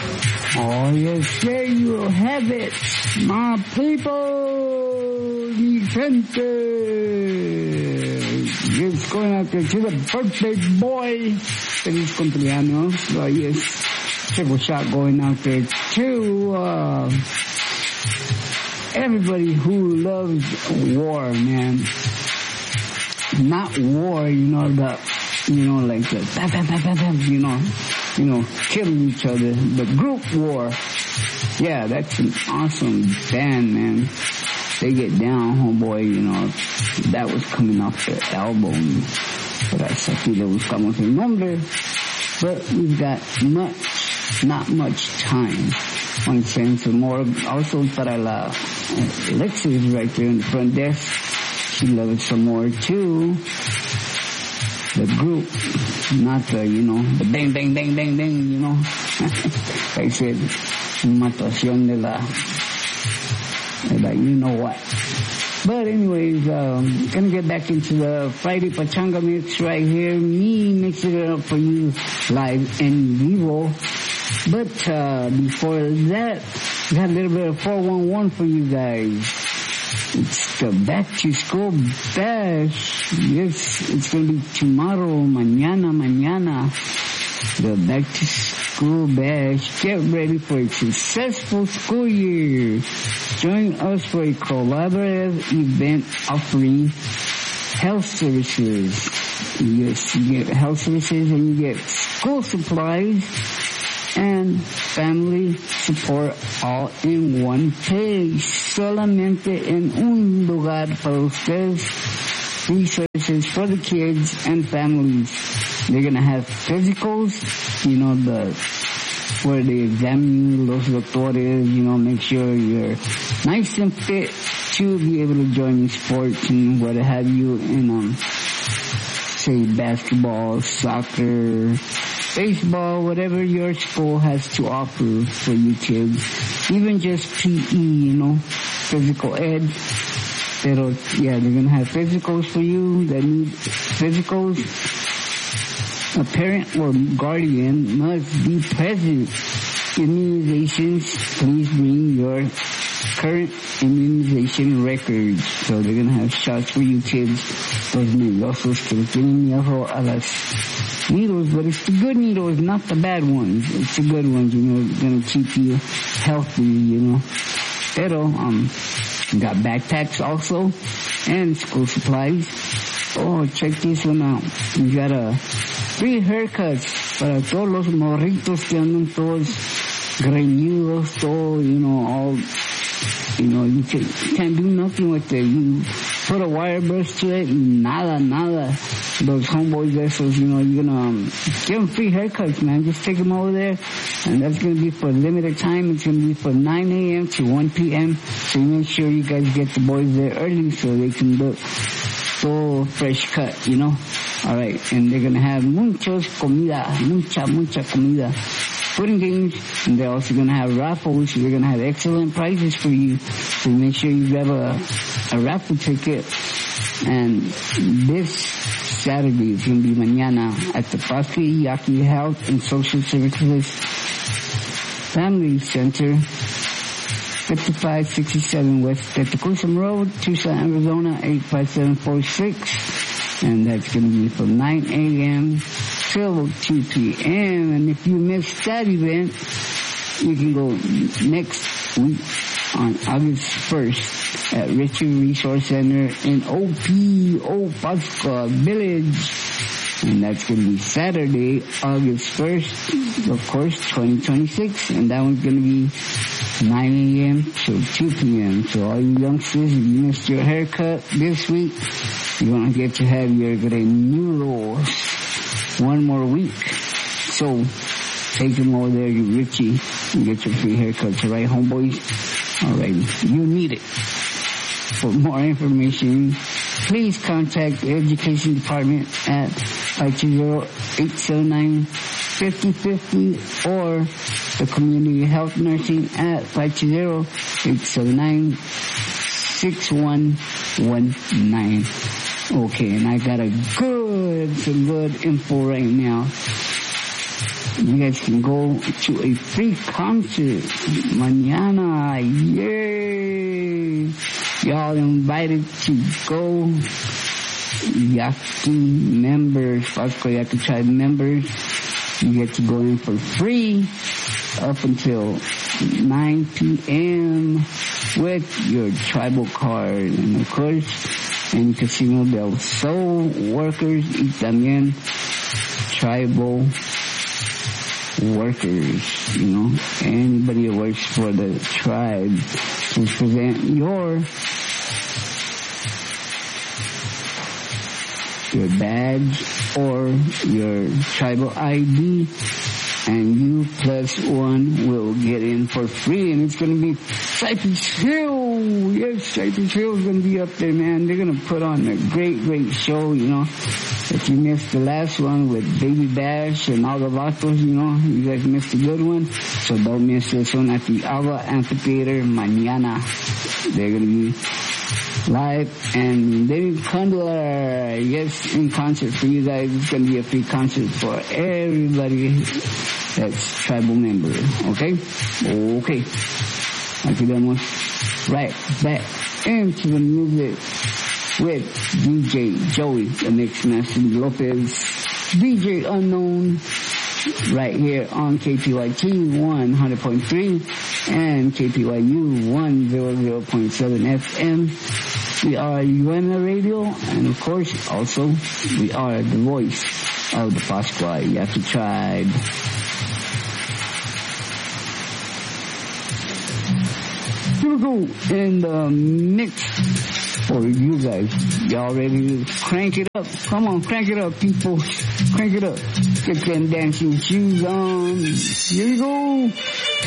Oh, yes, there you have it, my people, mi gente. It's going out there to the birthday boy. Feliz cumpleaños. Oh, yes, triple shot going out there to everybody who loves war, man. Not war, like the bam, bam, bam, bam, bam, killing each other. The group war. Yeah, that's an awesome band, man. They get down, homeboy, that was coming off the album. Pero aquí le buscamos el nombre. But we've got not much time. Want to send some more. Also para la Alexis right there in the front desk. She loves some more too. The group, not the, the bang, bang, bang, bang, bang, Like I said, matación de la, what. But anyways, gonna get back into the Friday Pachanga mix right here. Me mixing it up for you live in vivo. But, before that, got a little bit of 411 for you guys. It's the Back to School Bash. Yes, it's going to be tomorrow, mañana. The Back to School Bash. Get ready for a successful school year. Join us for a collaborative event offering health services. Yes, you get health services and you get school supplies and family support all in one place. Solamente en un lugar para ustedes. Resources for the kids and families. They're gonna have physicals, where they examine you, los doctores, make sure you're nice and fit to be able to join sports and what have you in, say basketball, soccer, baseball, whatever your school has to offer for you kids. Even just PE, physical ed. Pero, yeah, they're going to have physicals for you that need physicals. A parent or guardian must be present. Immunizations, please bring your current immunization records. So they're going to have shots for you kids. Los nerviosos que tienen miedo a las needles, but it's the good needles, not the bad ones. It's the good ones, going to keep you healthy, Pero, got backpacks also, and school supplies. Oh, check this one out. We got free haircuts para todos los morritos que andan todos greñudos, todo, all, you can't do nothing with it. You put a wire brush to it, nada. Those homeboys esos, you're gonna give them free haircuts, man. Just take them over there, and that's gonna be for a limited time. It's gonna be from 9 a.m. to 1 p.m. So you make sure you guys get the boys there early so they can look so fresh cut, Alright, and they're gonna have mucha comida. Food games, and they're also going to have raffles. So they're going to have excellent prizes for you. So make sure you grab a raffle ticket. And this Saturday is going to be mañana at the Pasque Yaqui Health and Social Services Family Center, 5567 West Tecumseh Road, Tucson, Arizona, 85746. And that's going to be from 9 a.m. till 2 p.m. And if you missed that event, you can go next week on August 1st at Richard Resource Center in Old Pascua Village. And that's going to be Saturday, August 1st, of course, 2026. And that one's going to be 9 a.m. till 2 p.m. So all you youngsters, if you missed your haircut this week, you're going to get to have your greñudos one more week. So take them over there, you Richie, and get your free haircuts, alright, homeboys? Alright, you need it. For more information, please contact the Education Department at 520-879-5050 or the Community Health Nursing at 520-879-6119. Okay, and I got some good info right now. You guys can go to a free concert mañana. Yay! Y'all invited to go. Yaqui members, Fosco Yaqui Tribe members, you get to go in for free up until 9 p.m. with your tribal card. And of course, in Casino del Sol workers y también tribal workers, you know, anybody that works for the tribe to present your badge or your tribal ID, and you plus one will get in for free. And it's going to be Cypress Hill. Yes, Cypress Hill is going to be up there, man. They're going to put on a great, great show, you know. If you missed the last one with Baby Bash and all the Vatos, you know, you guys missed a good one. So don't miss this one at the Alba Amphitheater mañana. They're going to be live, and David Cundler, yes, in concert for you guys. It's going to be a free concert for everybody that's tribal member, okay? Okay. Aquí vamos right back into the music with DJ Joey, the Mix Master Lopez, DJ Unknown, right here on KPYT 100.3 and KPYU 100.7 FM. We are UNA Radio, and of course, also, we are the voice of the Pascua Yaqui Tribe. Here we go in the mix for you guys. Y'all ready to crank it up? Come on, crank it up, people. Crank it up. Get them dancing shoes on. Here we go.